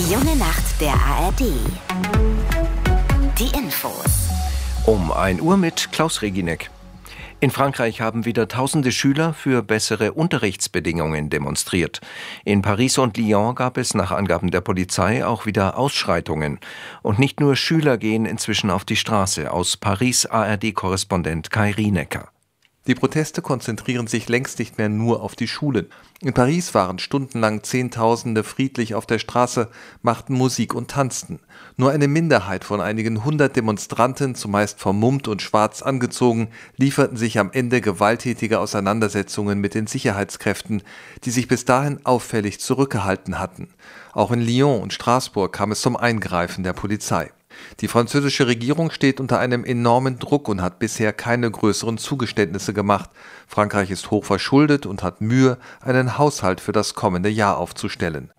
Die junge Nacht der ARD. Die Infos. Um 1 Uhr mit Klaus Reginek. In Frankreich haben wieder tausende Schüler für bessere Unterrichtsbedingungen demonstriert. In Paris und Lyon gab es nach Angaben der Polizei auch wieder Ausschreitungen. Und nicht nur Schüler gehen inzwischen auf die Straße. Aus Paris ARD-Korrespondent Kai Rienecker. Die Proteste konzentrieren sich längst nicht mehr nur auf die Schulen. In Paris waren stundenlang Zehntausende friedlich auf der Straße, machten Musik und tanzten. Nur eine Minderheit von einigen 100 Demonstranten, zumeist vermummt und schwarz angezogen, lieferten sich am Ende gewalttätige Auseinandersetzungen mit den Sicherheitskräften, die sich bis dahin auffällig zurückgehalten hatten. Auch in Lyon und Straßburg kam es zum Eingreifen der Polizei. Die französische Regierung steht unter einem enormen Druck und hat bisher keine größeren Zugeständnisse gemacht. Frankreich ist hoch verschuldet und hat Mühe, einen Haushalt für das kommende Jahr aufzustellen.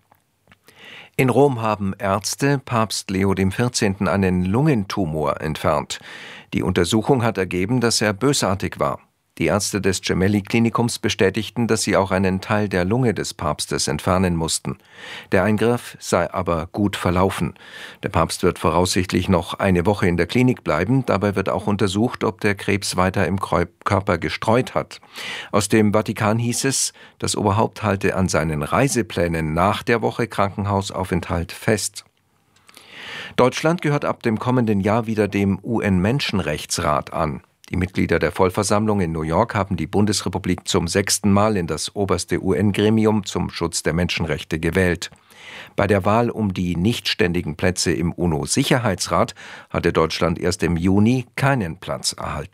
In Rom haben Ärzte Papst Leo XIV. Einen Lungentumor entfernt. Die Untersuchung hat ergeben, dass er bösartig war. Die Ärzte des Gemelli-Klinikums bestätigten, dass sie auch einen Teil der Lunge des Papstes entfernen mussten. Der Eingriff sei aber gut verlaufen. Der Papst wird voraussichtlich noch eine Woche in der Klinik bleiben. Dabei wird auch untersucht, ob der Krebs weiter im Körper gestreut hat. Aus dem Vatikan hieß es, das Oberhaupt halte an seinen Reiseplänen nach der Woche Krankenhausaufenthalt fest. Deutschland gehört ab dem kommenden Jahr wieder dem UN-Menschenrechtsrat an. Die Mitglieder der Vollversammlung in New York haben die Bundesrepublik zum 6. Mal in das oberste UN-Gremium zum Schutz der Menschenrechte gewählt. Bei der Wahl um die nichtständigen Plätze im UNO-Sicherheitsrat hatte Deutschland erst im Juni keinen Platz erhalten.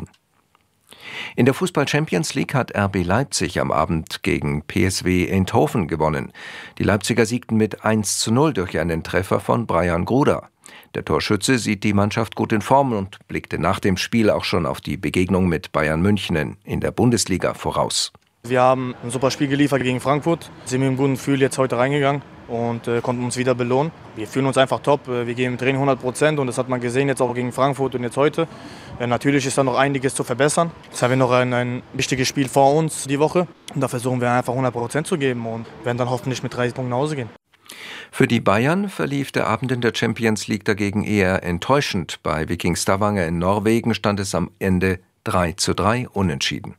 In der Fußball-Champions League hat RB Leipzig am Abend gegen PSV Eindhoven gewonnen. Die Leipziger siegten mit 1:0 durch einen Treffer von Brian Gruder. Der Torschütze sieht die Mannschaft gut in Form und blickte nach dem Spiel auch schon auf die Begegnung mit Bayern München in der Bundesliga voraus. Wir haben ein super Spiel geliefert gegen Frankfurt, sind mit einem guten Gefühl jetzt heute reingegangen und konnten uns wieder belohnen. Wir fühlen uns einfach top, wir geben im Training 100% und das hat man gesehen jetzt auch gegen Frankfurt und jetzt heute. Natürlich ist da noch einiges zu verbessern. Jetzt haben wir noch ein wichtiges Spiel vor uns die Woche und da versuchen wir einfach 100% zu geben und werden dann hoffentlich mit 30 Punkten nach Hause gehen. Für die Bayern verlief der Abend in der Champions League dagegen eher enttäuschend. Bei Viking Stavanger in Norwegen stand es am Ende 3:3 unentschieden.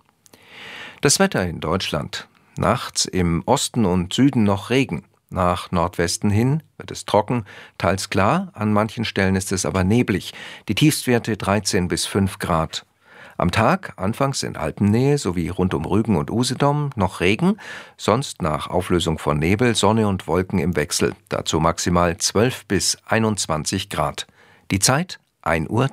Das Wetter in Deutschland. Nachts im Osten und Süden noch Regen. Nach Nordwesten hin wird es trocken, teils klar, an manchen Stellen ist es aber neblig. Die Tiefstwerte 13 bis 5 Grad. Am Tag, anfangs in Alpennähe sowie rund um Rügen und Usedom, noch Regen, sonst nach Auflösung von Nebel, Sonne und Wolken im Wechsel. Dazu maximal 12 bis 21 Grad. Die Zeit 1:03 Uhr.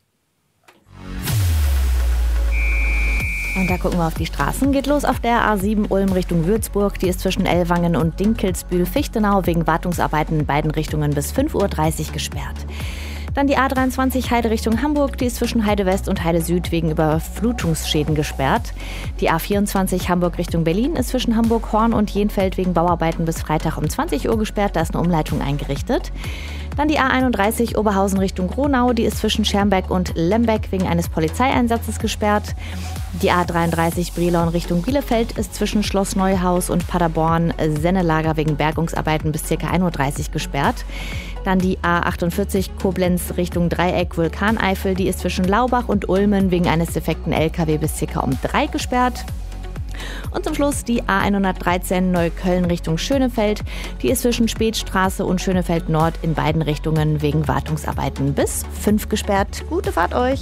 Und da gucken wir auf die Straßen. Geht los auf der A7 Ulm Richtung Würzburg. Die ist zwischen Ellwangen und Dinkelsbühl-Fichtenau wegen Wartungsarbeiten in beiden Richtungen bis 5:30 Uhr gesperrt. Dann die A23 Heide Richtung Hamburg, die ist zwischen Heide West und Heide Süd wegen Überflutungsschäden gesperrt. Die A24 Hamburg Richtung Berlin ist zwischen Hamburg, Horn und Jenfeld wegen Bauarbeiten bis Freitag um 20 Uhr gesperrt, da ist eine Umleitung eingerichtet. Dann die A31 Oberhausen Richtung Gronau, die ist zwischen Schermbeck und Lembeck wegen eines Polizeieinsatzes gesperrt. Die A33 Brilon Richtung Bielefeld ist zwischen Schloss Neuhaus und Paderborn Sennelager wegen Bergungsarbeiten bis ca. 1:30 Uhr gesperrt. Dann die A48 Koblenz Richtung Dreieck Vulkaneifel, die ist zwischen Laubach und Ulmen wegen eines defekten LKW bis ca. um 3 gesperrt. Und zum Schluss die A113 Neukölln Richtung Schönefeld, die ist zwischen Spätstraße und Schönefeld Nord in beiden Richtungen wegen Wartungsarbeiten bis 5 gesperrt. Gute Fahrt euch!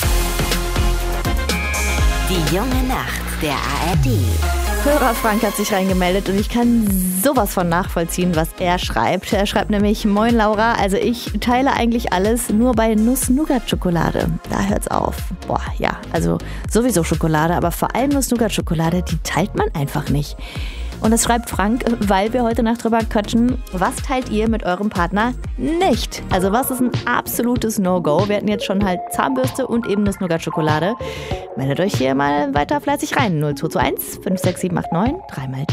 Die junge Nacht der ARD. Hörer Frank hat sich reingemeldet und ich kann sowas von nachvollziehen, was er schreibt. Er schreibt nämlich: Moin Laura, also ich teile eigentlich alles, nur bei Nuss-Nougat-Schokolade. Da hört's auf. Boah, ja, also sowieso Schokolade, aber vor allem Nuss-Nougat-Schokolade, die teilt man einfach nicht. Und das schreibt Frank, weil wir heute Nacht drüber quatschen. Was teilt ihr mit eurem Partner nicht? Also was ist ein absolutes No-Go? Wir hatten jetzt schon halt Zahnbürste und eben Nuss-Nougat-Schokolade. Meldet euch hier mal weiter fleißig rein. 0221 56789 3 mal die